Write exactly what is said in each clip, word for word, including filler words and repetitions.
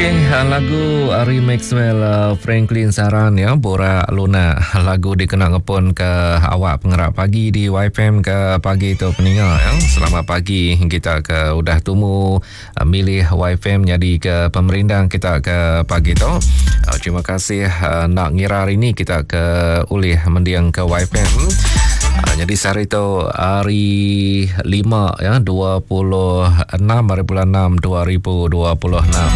Okey, lagu Ari Maxwell, uh, Franklin Saran ya, Bora Luna. Lagu dikenal ngepon ke awak pengerak pagi di Y F M ke pagi tu peningat ya. Selamat pagi kita ke udah tumu uh, milih Y F M jadi ke pemerintah kita ke pagi tu. Uh, terima kasih uh, nak ngira hari ni kita ke ulih mendiang ke Y F M. Uh, jadi sehari tu hari lima ya, dua puluh enam hari bulan enam dua ribu dua puluh enam.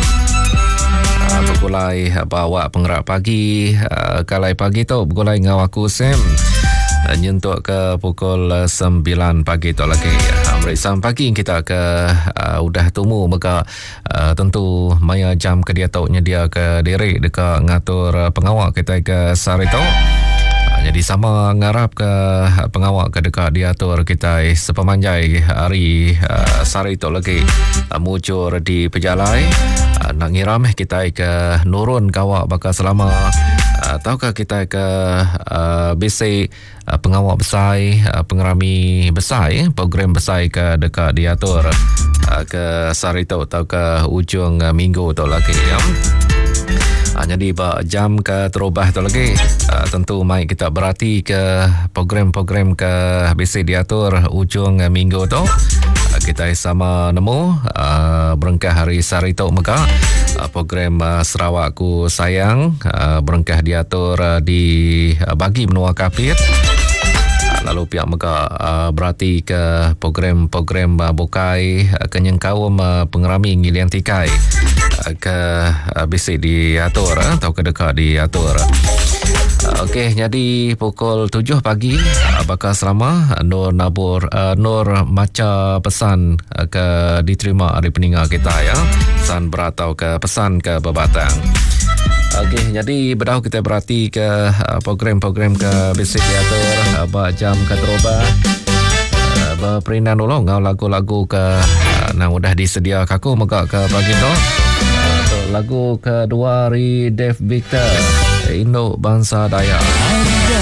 Uh, bergulai bawa pengerak pagi uh, kalai pagi tu bergulai dengan aku Sam uh, nyentuk ke pukul uh, sembilan pagi tu lagi. Amrik uh, sam pagi kita ke uh, udah tumu maka uh, tentu maya jam ke dia tu nyedia ke diri dekat ngatur uh, pengawal kita ke sehari tu. Jadi sama ngarap ke pengawal ke dekat diatur kita sepemanjai hari uh, sehari itu lagi uh, muncul di pejalai uh, nak ngiram kita ke nurun kawak bakal selama uh, tahukah kita ke uh, basic uh, pengawal besar uh, pengerami besar eh, program besar ke dekat diatur uh, ke sehari itu atau ke ujung uh, minggu tu lagi ya. Ha, jadi jam ke terubah tu lagi uh, tentu mai kita berhati ke program-program ke basic diatur ujung uh, minggu tu uh, kita sama nemu uh, berengkah hari sehari tu maka uh, program uh, Sarawakku Sayang uh, berengkah diatur uh, di uh, bagi menua kapit. Lalu pihak mereka uh, berarti ke program-program uh, bukai uh, kenyang kaum uh, pengerami ngilian tikai uh, ke uh, basic diatur uh, atau ke dekat diatur. Uh, Okey, jadi pukul tujuh pagi uh, bakal selama uh, Nur Nabur uh, Nur maca pesan uh, ke diterima dari peninggal kita ya. Pesan beratau ke pesan ke bebatang. Okey, jadi berdau kita berarti ke uh, program-program ke basic diatur uh, jam ke terubah uh, berperinan dulu ngau lagu-lagu ke uh, yang udah disedia kaku maka ke pagi tu uh, lagu kedua dari Dave Victor Induk Bangsa Dayak.